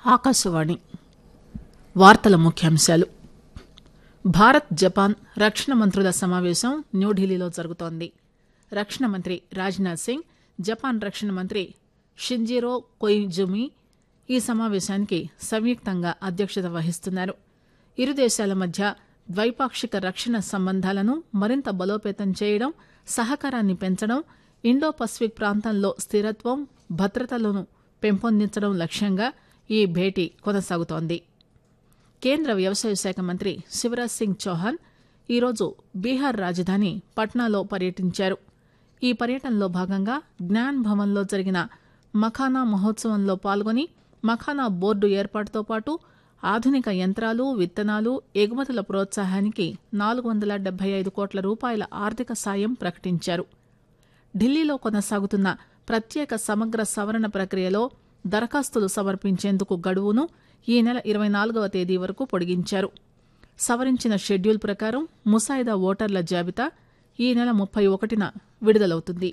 ఆకాశవాణి వార్తల ముఖ్యాంశాలు. భారత్ జపాన్ రక్షణ మంత్రుల సమావేశం న్యూఢిల్లీలో జరుగుతోంది. రక్షణ మంత్రి రాజ్నాథ్ సింగ్, జపాన్ రక్షణ మంత్రి షింజిరో కొయిజుమి ఈ సమావేశానికి సంయుక్తంగా అధ్యక్షత వహిస్తున్నారు. ఇరు దేశాల మధ్య ద్వైపాక్షిక రక్షణ సంబంధాలను మరింత బలోపేతం చేయడం, సహకారాన్ని పెంచడం, ఇండో పసిఫిక్ ప్రాంతంలో స్థిరత్వం, భద్రతలను పెంపొందించడం లక్ష్యంగా ఈ భేటీ కొనసాగుతోంది. కేంద్ర వ్యవసాయ శాఖ మంత్రి శివరాజ్ సింగ్ చౌహాన్ ఈరోజు బీహార్ రాజధాని పట్నాలో పర్యటించారు. ఈ పర్యటనలో భాగంగా జ్ఞాన్ భవన్లో జరిగిన మఖానా మహోత్సవంలో పాల్గొని మఖానా బోర్డు ఏర్పాటుతో పాటు ఆధునిక యంత్రాలు, విత్తనాలు, ఎగుమతుల ప్రోత్సాహానికి 475 కోట్ల రూపాయల ఆర్థిక సాయం ప్రకటించారు. ఢిల్లీలో కొనసాగుతున్న ప్రత్యేక సమగ్ర సవరణ ప్రక్రియలో దరఖాస్తులు సమర్పించేందుకు గడువును ఈ నెల 24వ తేదీ వరకు పొడిగించారు. సవరించిన షెడ్యూల్ ప్రకారం ముసాయిదా ఓటర్ల జాబితా ఈ నెల 31న విడుదలవుతుంది.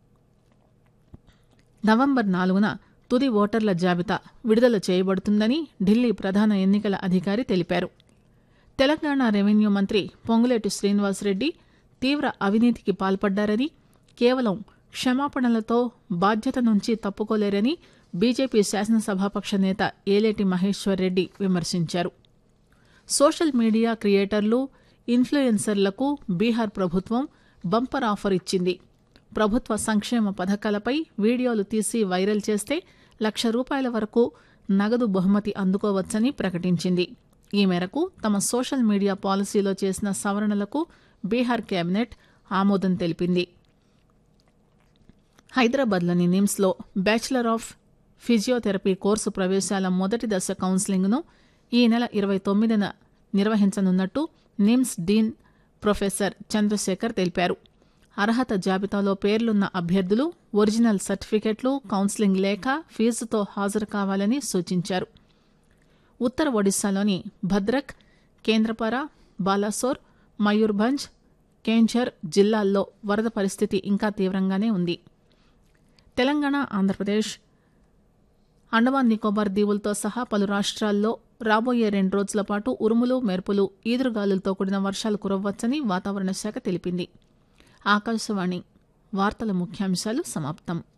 నవంబర్ 4న తుది ఓటర్ల జాబితా విడుదల చేయబడుతుందని ఢిల్లీ ప్రధాన ఎన్నికల అధికారి తెలిపారు. తెలంగాణ రెవెన్యూ మంత్రి పొంగులేటి శ్రీనివాసరెడ్డి తీవ్ర అవినీతికి పాల్పడ్డారని, కేవలం క్షమాపణలతో బాధ్యత నుంచి తప్పుకోలేరని బీజేపీ శాసనసభాపక్ష నేత ఏలేటి మహేశ్వర్ రెడ్డి విమర్శించారు. సోషల్ మీడియా క్రియేటర్లు, ఇన్ఫ్లుయెన్సర్లకు బీహార్ ప్రభుత్వం బంపర్ ఆఫర్ ఇచ్చింది. ప్రభుత్వ సంక్షేమ పథకాలపై వీడియోలు తీసి వైరల్ చేస్తే ₹1,00,000 వరకు నగదు బహుమతి అందుకోవచ్చని ప్రకటించింది. ఈ మేరకు తమ సోషల్ మీడియా పాలసీలో చేసిన సవరణలకు బీహార్ కేబినెట్ ఆమోదం తెలిపింది. హైదరాబాద్లోని నిమ్స్లో బ్యాచిలర్ ఆఫ్ ఫిజియోథెరపీ కోర్సు ప్రవేశాల మొదటి దశ కౌన్సిలింగ్ను ఈ నెల 29న నిర్వహించనున్నట్టు నిమ్స్ డీన్ ప్రొఫెసర్ చంద్రశేఖర్ తెలిపారు. అర్హత జాబితాలో పేర్లున్న అభ్యర్థులు ఒరిజినల్ సర్టిఫికెట్లు, కౌన్సిలింగ్ లేఖ, ఫీజుతో హాజరు కావాలని సూచించారు. ఉత్తర ఒడిశాలోని భద్రక్, కేంద్రపార, బాలాసోర్, మయూర్భంజ్, కేంఝర్ జిల్లాల్లో వరద పరిస్థితి ఇంకా తీవ్రంగానే ఉంది. తెలంగాణ, ఆంధ్రప్రదేశ్, అండమాన్ నికోబార్ దీవులతో సహా పలు రాష్ట్రాల్లో రాబోయే 2 రోజుల పాటు ఉరుములు, మెరుపులు, ఈదురుగాలులతో కూడిన వర్షాలు కురవ్వచ్చని వాతావరణ శాఖ తెలిపింది. ఆకాశవాణి వార్తల ముఖ్యాంశాలు సమాప్తం.